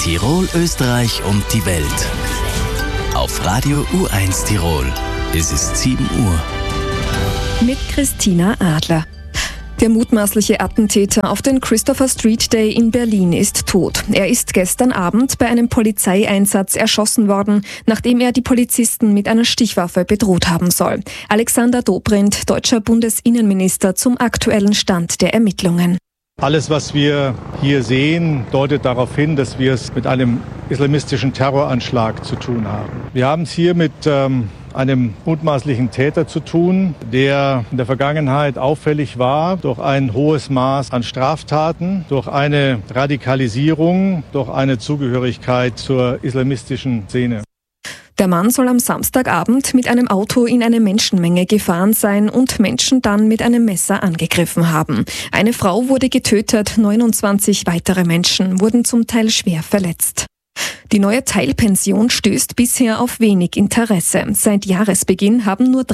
Tirol, Österreich und die Welt. Auf Radio U1 Tirol. Es ist 7 Uhr. Mit Christina Adler. Der mutmaßliche Attentäter auf den Christopher Street Day in Berlin ist tot. Er ist gestern Abend bei einem Polizeieinsatz erschossen worden, nachdem er die Polizisten mit einer Stichwaffe bedroht haben soll. Alexander Dobrindt, deutscher Bundesinnenminister, zum aktuellen Stand der Ermittlungen. Alles, was wir hier sehen, deutet darauf hin, dass wir es mit einem islamistischen Terroranschlag zu tun haben. Wir haben es hier mit einem mutmaßlichen Täter zu tun, der in der Vergangenheit auffällig war durch ein hohes Maß an Straftaten, durch eine Radikalisierung, durch eine Zugehörigkeit zur islamistischen Szene. Der Mann soll am Samstagabend mit einem Auto in eine Menschenmenge gefahren sein und Menschen dann mit einem Messer angegriffen haben. Eine Frau wurde getötet, 29 weitere Menschen wurden zum Teil schwer verletzt. Die neue Teilpension stößt bisher auf wenig Interesse. Seit Jahresbeginn haben nur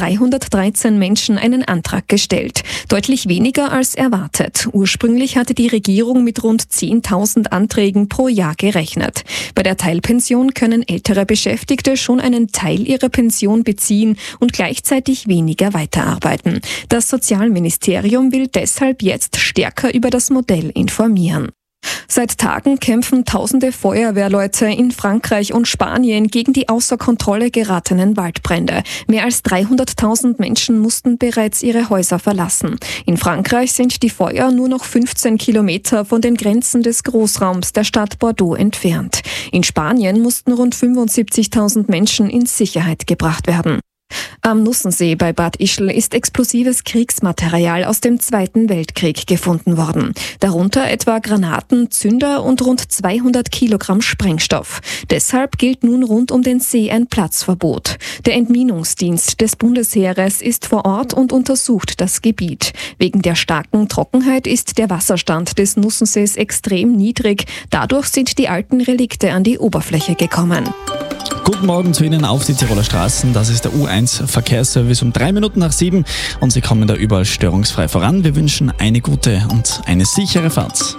313 Menschen einen Antrag gestellt. Deutlich weniger als erwartet. Ursprünglich hatte die Regierung mit rund 10.000 Anträgen pro Jahr gerechnet. Bei der Teilpension können ältere Beschäftigte schon einen Teil ihrer Pension beziehen und gleichzeitig weniger weiterarbeiten. Das Sozialministerium will deshalb jetzt stärker über das Modell informieren. Seit Tagen kämpfen tausende Feuerwehrleute in Frankreich und Spanien gegen die außer Kontrolle geratenen Waldbrände. Mehr als 300.000 Menschen mussten bereits ihre Häuser verlassen. In Frankreich sind die Feuer nur noch 15 Kilometer von den Grenzen des Großraums der Stadt Bordeaux entfernt. In Spanien mussten rund 75.000 Menschen in Sicherheit gebracht werden. Am Nussensee bei Bad Ischl ist explosives Kriegsmaterial aus dem Zweiten Weltkrieg gefunden worden. Darunter etwa Granaten, Zünder und rund 200 Kilogramm Sprengstoff. Deshalb gilt nun rund um den See ein Platzverbot. Der Entminungsdienst des Bundesheeres ist vor Ort und untersucht das Gebiet. Wegen der starken Trockenheit ist der Wasserstand des Nussensees extrem niedrig. Dadurch sind die alten Relikte an die Oberfläche gekommen. Guten Morgen zu Ihnen auf die Tiroler Straßen. Das ist der U1 Verkehrsservice um 3 Minuten nach 7 und Sie kommen da überall störungsfrei voran. Wir wünschen eine gute und eine sichere Fahrt.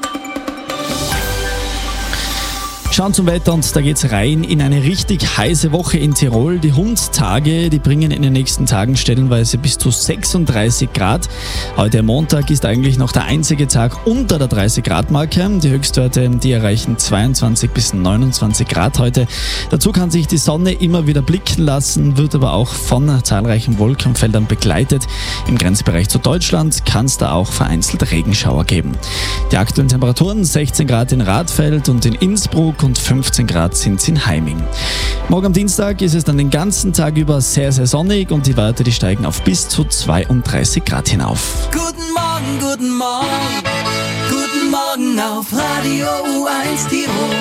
Schauen zum Wetter und da geht's rein in eine richtig heiße Woche in Tirol. Die Hundstage, die bringen in den nächsten Tagen stellenweise bis zu 36 Grad. Heute am Montag ist eigentlich noch der einzige Tag unter der 30-Grad-Marke. Die Höchstwerte, die erreichen 22 bis 29 Grad heute. Dazu kann sich die Sonne immer wieder blicken lassen, wird aber auch von zahlreichen Wolkenfeldern begleitet. Im Grenzbereich zu Deutschland kann es da auch vereinzelt Regenschauer geben. Die aktuellen Temperaturen 16 Grad in Radfeld und in Innsbruck und 15 Grad sind es in Heiming. Morgen am Dienstag ist es dann den ganzen Tag über sehr, sehr sonnig und die Werte, die steigen auf bis zu 32 Grad hinauf. Guten Morgen, guten Morgen, guten Morgen auf Radio U1 Tirol.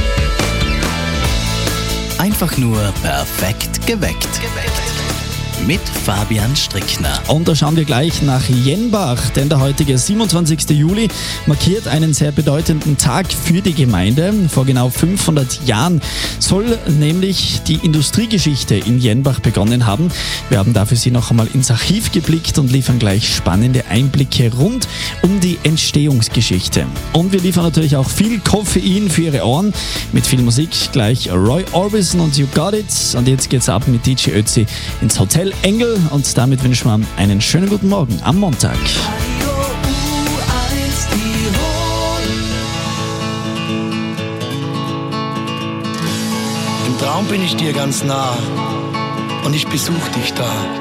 Einfach nur perfekt geweckt. Mit Fabian Strickner. Und da schauen wir gleich nach Jenbach, denn der heutige 27. Juli markiert einen sehr bedeutenden Tag für die Gemeinde. Vor genau 500 Jahren soll nämlich die Industriegeschichte in Jenbach begonnen haben. Wir haben dafür Sie noch einmal ins Archiv geblickt und liefern gleich spannende Einblicke rund um die Entstehungsgeschichte. Und wir liefern natürlich auch viel Koffein für Ihre Ohren mit viel Musik. Gleich Roy Orbison und You Got It. Und jetzt geht's ab mit DJ Ötzi ins Hotel Engel und damit wünschen wir einen schönen guten Morgen am Montag. Im Traum bin ich dir ganz nah und ich besuch dich da.